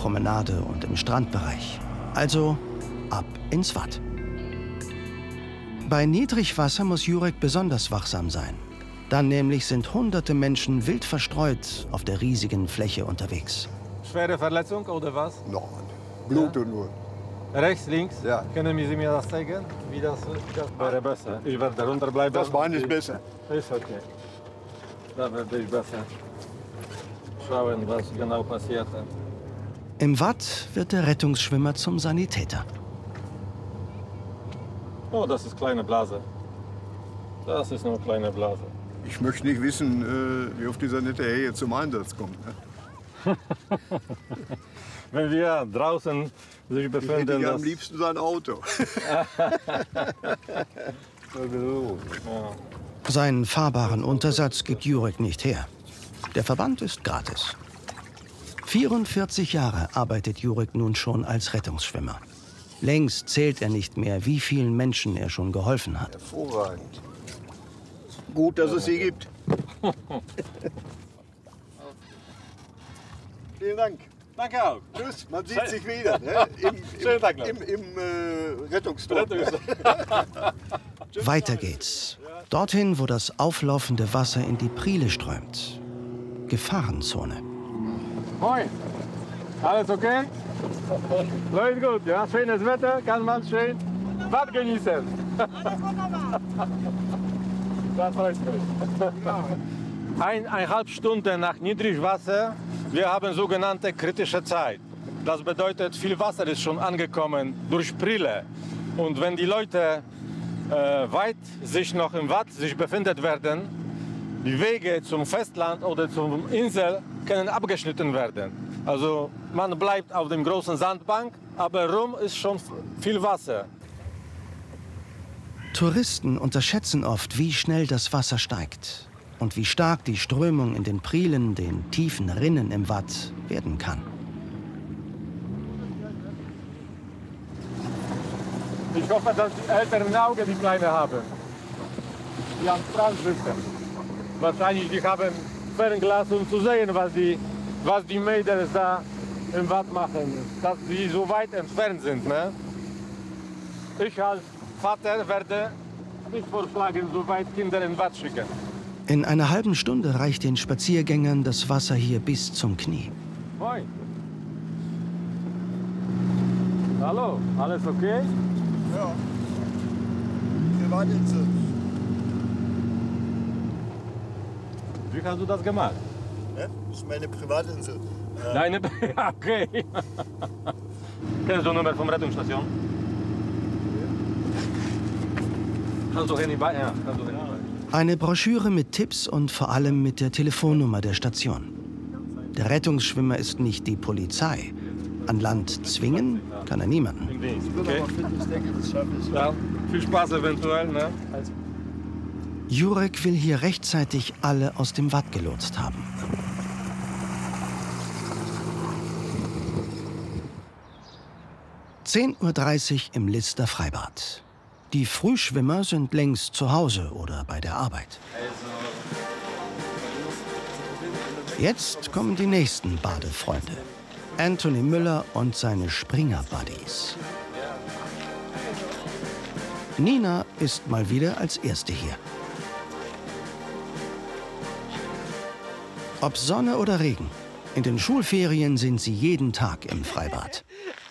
Promenade und im Strandbereich. Also ab ins Watt. Bei Niedrigwasser muss Jurek besonders wachsam sein. Dann nämlich sind hunderte Menschen wild verstreut auf der riesigen Fläche unterwegs. Schwere Verletzung oder was? Nein, Blut und nur. Rechts, links? Ja. Können Sie mir das zeigen? Wie das wäre besser. Ich werde darunter bleiben. Das meine ich besser. Ist okay. Da werde ich besser schauen, was genau passiert. Im Watt wird der Rettungsschwimmer zum Sanitäter. Oh, das ist kleine Blase. Das ist nur kleine Blase. Ich möchte nicht wissen, wie oft dieser nette Herr hier zum Einsatz kommt. Ne? Wenn wir draußen sich befinden, ich am liebsten sein Auto. Seinen fahrbaren Untersatz gibt Jurek nicht her. Der Verband ist gratis. 44 Jahre arbeitet Jurek nun schon als Rettungsschwimmer. Längst zählt er nicht mehr, wie vielen Menschen er schon geholfen hat. Hervorragend. Gut, dass es sie gibt. Vielen Dank. Danke auch. Tschüss, man sieht sich wieder. Ne? Schönen Tag noch. Im Rettungsturm. Weiter geht's. Dorthin, wo das auflaufende Wasser in die Priele strömt. Gefahrenzone. Moin. Alles okay? Läuft gut, ja? Schönes Wetter, kann man schön Bad genießen. Das freut mich. 1,5 Stunden nach Niedrigwasser, wir haben sogenannte kritische Zeit. Das bedeutet, viel Wasser ist schon angekommen durch Priele. Und wenn die Leute weit sich noch im Watt sich befinden werden, die Wege zum Festland oder zur Insel können abgeschnitten werden. Also man bleibt auf dem großen Sandbank, aber rum ist schon viel Wasser. Touristen unterschätzen oft, wie schnell das Wasser steigt und wie stark die Strömung in den Prielen, den tiefen Rinnen im Watt, werden kann. Ich hoffe, dass die Eltern ein Auge die Kleine haben, die am Strand sitzen. Wahrscheinlich die haben Fernglas, um zu sehen, was die Mädels da im Watt machen, dass sie so weit entfernt sind. Ne? Ich als Vater werde nicht vorschlagen, so weit Kinder in Watt schicken. In einer halben Stunde reicht den Spaziergängern das Wasser hier bis zum Knie. Moin. Hallo, alles okay? Ja. Privatinsel. Wie hast du das gemacht? Ja, das ist meine Privatinsel. Deine? Okay. Kennst du die Nummer von Rettungsstation? Kannst du Handy bei? Ja, kannst du Handy bei. Eine Broschüre mit Tipps und vor allem mit der Telefonnummer der Station. Der Rettungsschwimmer ist nicht die Polizei. An Land zwingen kann er niemanden. Okay. Ja, viel Spaß eventuell, ne? Jurek will hier rechtzeitig alle aus dem Watt gelotst haben. (10:30 Uhr) im Lister Freibad. Die Frühschwimmer sind längst zu Hause oder bei der Arbeit. Jetzt kommen die nächsten Badefreunde. Anthony Müller und seine Springer-Buddies. Nina ist mal wieder als Erste hier. Ob Sonne oder Regen, in den Schulferien sind sie jeden Tag im Freibad.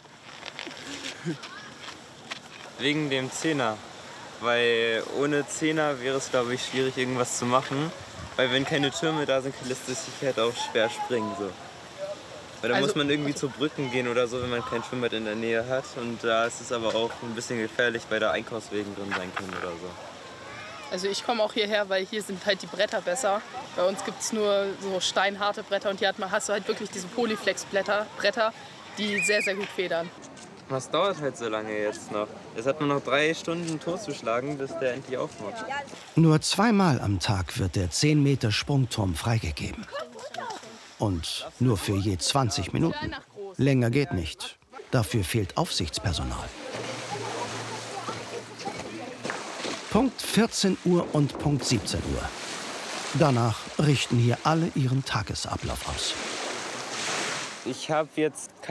Wegen dem Zehner, weil ohne Zehner wäre es, glaube ich, schwierig, irgendwas zu machen. Weil wenn keine Türme da sind, lässt es sich halt auch schwer springen. So. Weil da muss man irgendwie zu Brücken gehen oder so, wenn man kein Schwimmbad in der Nähe hat. Und da ist es aber auch ein bisschen gefährlich, weil da Einkaufswegen drin sein können oder so. Also ich komme auch hierher, weil hier sind halt die Bretter besser. Bei uns gibt es nur so steinharte Bretter und hier hast du halt wirklich diese Polyflex-Bretter, die sehr, sehr gut federn. Was dauert halt so lange jetzt noch? Es hat nur noch 3 Stunden totzuschlagen, bis der endlich aufmacht. Nur 2-mal am Tag wird der 10 Meter Sprungturm freigegeben. Und nur für je 20 Minuten. Länger geht nicht. Dafür fehlt Aufsichtspersonal. Punkt 14 Uhr und Punkt 17 Uhr. Danach richten hier alle ihren Tagesablauf aus. Ich habe jetzt